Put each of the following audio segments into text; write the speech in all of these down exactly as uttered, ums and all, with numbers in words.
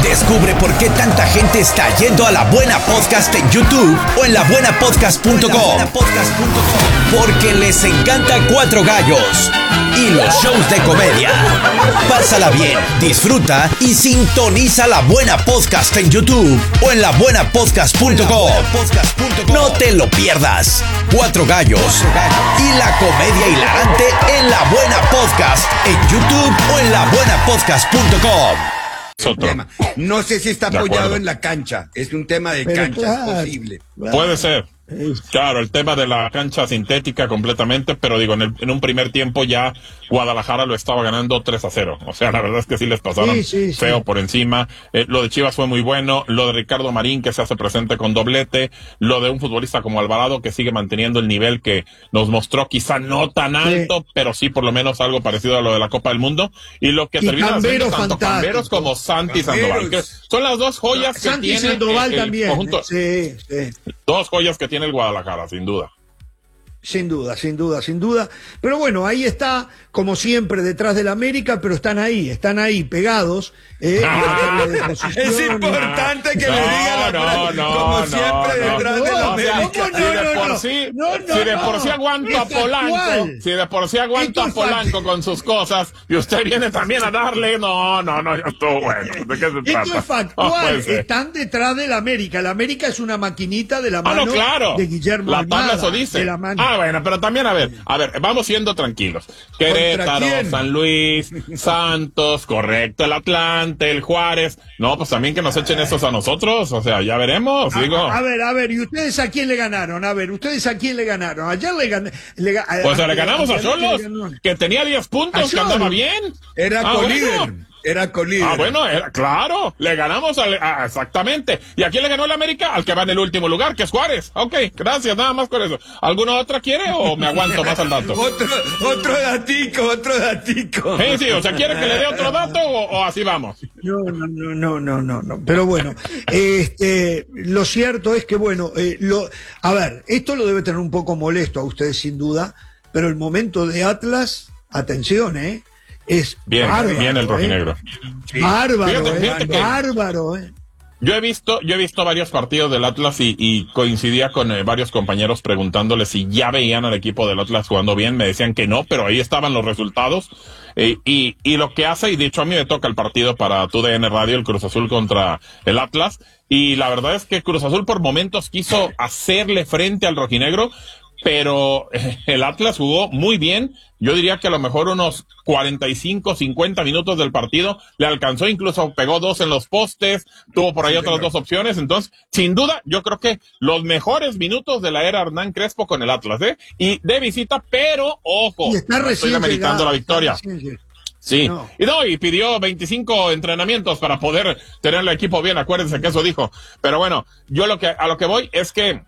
Descubre por qué tanta gente está yendo a La Buena Podcast en YouTube o en la buena podcast punto com. Porque les encanta Cuatro Gallos y los shows de comedia. Pásala bien, disfruta y sintoniza La Buena Podcast en YouTube o en la buena podcast punto com. No te lo pierdas. Cuatro Gallos y la comedia hilarante en La Buena Podcast en YouTube o en la buena podcast punto com. Tema. No sé si está apoyado en la cancha. Es un tema de Pero cancha, claro, es posible. claro. Puede ser. Claro, el tema de la cancha sintética completamente, pero digo, en, el, en un primer tiempo ya Guadalajara lo estaba ganando tres a cero. O sea, la verdad es que sí les pasaron Sí, sí, sí. feo por encima. Eh, lo de Chivas fue muy bueno, lo de Ricardo Marín que se hace presente con doblete, lo de un futbolista como Alvarado que sigue manteniendo el nivel que nos mostró, quizá no tan alto, sí, pero sí por lo menos algo parecido a lo de la Copa del Mundo. Y lo que Y termina haciendo Cambero tanto fantástico. Camberos como Santi Camberos. Sandoval, que son las dos joyas que Santi tiene Sandoval el, el también. conjunto. Sí, sí. Dos joyas que tiene el Guadalajara, sin duda. Sin duda, sin duda, sin duda. Pero bueno, ahí está, como siempre, detrás del América, pero están ahí, están ahí, pegados. Eh, Ah, de posición. Es importante que No, le digan la no, frase, no, como no, siempre no, detrás no, de la no, América. ¿cómo Si de no, por no. sí, No, no, si de no. por sí aguanto a Es Polanco, actual. si de por sí aguanto a Esto es Polanco con sus cosas, y usted viene también a darle, no, no, no, ya estuvo bueno. ¿De qué se trata? Esto es No factual, puede ser. están detrás del América. El América es una maquinita de la Ah, mano no, claro. de Guillermo La tabla Almada, eso dice. de la mano. Ah, bueno, pero también, a ver, a ver, vamos siendo tranquilos. Querétaro, quién? San Luis, Santos, correcto, el Atlante, el Juárez. No, pues también que nos echen esos a nosotros, o sea, ya veremos, A- digo. A, ver, a ver, ¿y ustedes a quién le ganaron? A ver, ¿ustedes a quién le ganaron? Ayer le gané. Le, ga- Pues a- le ganamos a ayer Cholos, le ganó. que tenía diez ¿A puntos, que andaba Xolos? bien. Era Ah, colíder. bueno. Era colíder. Ah, bueno, era, claro, le ganamos al, a- exactamente. ¿Y a quién le ganó el América? Al que va en el último lugar, que es Juárez. Ok, gracias, nada más con eso. ¿Alguna otra quiere o me aguanto más al dato? Otro, otro datico, otro datico. Sí, sí, o sea, ¿quiere que le dé otro dato o, o así vamos? No, no, no, no, no, no, no. Pero bueno, este, lo cierto es que, bueno, eh, lo, a ver, esto lo debe tener un poco molesto a ustedes sin duda, pero el momento de Atlas, atención, ¿eh? Es Bien, bárbaro, bien el ¿eh? rojinegro. Bárbaro, Fíjate, ¿eh? fíjate que- Bárbaro, ¿eh? Yo he visto, yo he visto varios partidos del Atlas y, y coincidía con eh, varios compañeros preguntándole si ya veían al equipo del Atlas jugando bien. Me decían que no, pero ahí estaban los resultados. Eh, y, y lo que hace, y de hecho a mí me toca el partido para Tu D N Radio, el Cruz Azul contra el Atlas. Y la verdad es que Cruz Azul por momentos quiso hacerle frente al rojinegro, pero eh, el Atlas jugó muy bien. Yo diría que a lo mejor unos cuarenta y cinco, cincuenta minutos del partido le alcanzó, incluso pegó dos en los postes, tuvo por ahí Sí, otras señor. dos opciones. Entonces, sin duda, yo creo que los mejores minutos de la era Hernán Crespo con el Atlas, ¿eh? Y de visita, pero ojo, Y está no estoy recién demeritando llegado, la victoria. está recién llegado. Sí, No. y no, y pidió veinticinco entrenamientos para poder tener el equipo bien, acuérdense que eso dijo. Pero bueno, yo lo que, a lo que voy es que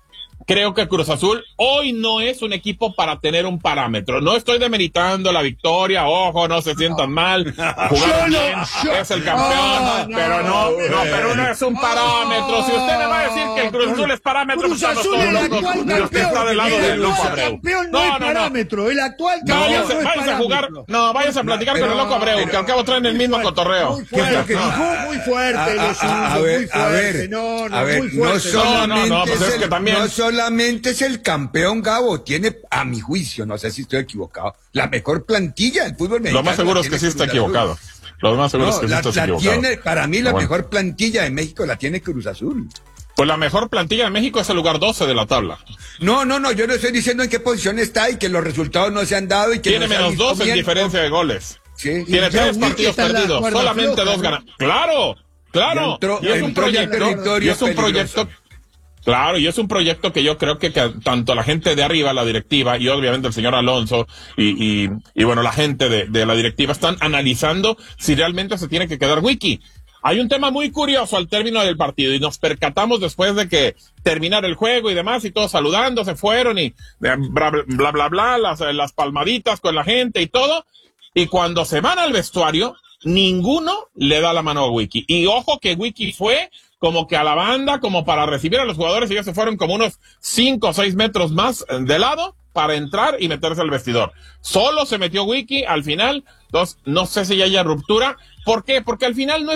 creo que Cruz Azul hoy no es un equipo para tener un parámetro. No estoy demeritando la victoria, ojo, no se sientan mal. Jugaron Yo no, bien, yo- es el campeón, Oh, no, pero no, no, pero no es un parámetro. Si usted me va a decir que el Cruz Azul es parámetro, Cruz estamos Azul todos es el locos. actual Y usted está del lado campeón. de El Loco actual Abreu. campeón no es parámetro. El actual campeón Váyanse, no es váyanse a jugar, parámetro. no, váyanse a platicar con el Loco Abreu, que al cabo traen el mismo cotorreo. Muy fuerte, No. dijo muy fuerte, A, los a- a suyos, ver, muy a fuerte. ver, No, no, a ver, muy no fuerte. solamente, No, no, no, pues es es el, que también- no solamente es el campeón, Gabo, tiene, a mi juicio, no sé si estoy equivocado, la mejor plantilla del fútbol mexicano. Lo más seguro la es que tiene sí está Cruz Azul. equivocado. Lo más seguro No, es que sí la, estás la equivocado. tiene, para mí, la Pero bueno. mejor plantilla de México la tiene Cruz Azul. Pues la mejor plantilla de México es el lugar doce de la tabla. No, no, no, yo no estoy diciendo en qué posición está y que los resultados no se han dado y que Tiene no se ha menos visto dos en bien. diferencia de goles. Sí. Tiene ya tres Wiki partidos está en la perdidos, cuerda solamente floja, dos ¿no? ganan. Claro, claro. Y entró- Y es un entró en proyecto, territorio y es un peligroso. proyecto, claro, y es un proyecto que yo creo que, que tanto la gente de arriba, la directiva, y obviamente el señor Alonso, y, y, y bueno, la gente de, de la directiva están analizando si realmente se tiene que quedar Wiki. Hay un tema muy curioso al término del partido y nos percatamos después de que terminara el juego y demás y todos saludando, se fueron y eh, bla, bla, bla, bla, las, las palmaditas con la gente y todo. Y cuando se van al vestuario, ninguno le da la mano a Wiki. Y ojo que Wiki fue como que a la banda, como para recibir a los jugadores y ellos se fueron como unos cinco o seis metros más de lado para entrar y meterse al vestidor. Solo se metió Wiki al final, entonces no sé si ya haya ruptura. ¿Por qué? Porque al final no es